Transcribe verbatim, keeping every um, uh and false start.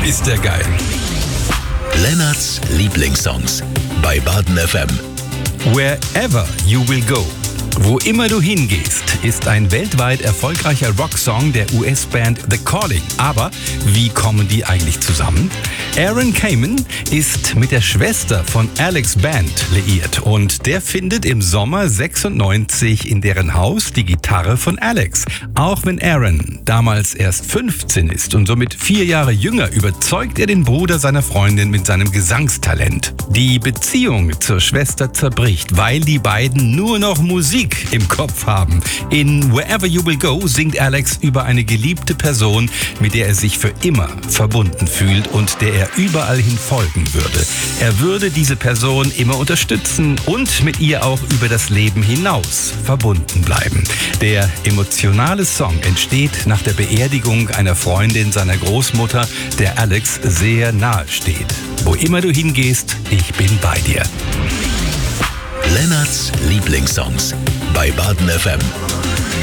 ist der geil. Lennarts Lieblingssongs bei Baden F M. Wherever You Will Go. Wo immer du hingehst, ist ein weltweit erfolgreicher Rocksong der U S-Band The Calling. Aber wie kommen die eigentlich zusammen? Aaron Kamen ist mit der Schwester von Alex Band liiert und der findet im Sommer sechsundneunzig in deren Haus die Gitarre von Alex. Auch wenn Aaron damals erst fünfzehn ist und somit vier Jahre jünger, überzeugt er den Bruder seiner Freundin mit seinem Gesangstalent. Die Beziehung zur Schwester zerbricht, weil die beiden nur noch Musik im Kopf haben. In Wherever You Will Go singt Alex über eine geliebte Person, mit der er sich für immer verbunden fühlt und der er überall hin folgen würde. Er würde diese Person immer unterstützen und mit ihr auch über das Leben hinaus verbunden bleiben. Der emotionale Song entsteht nach der Beerdigung einer Freundin seiner Großmutter, der Alex sehr nahe steht. Wo immer du hingehst, ich bin bei dir. Lennarts Lieblingssongs bei Baden F M.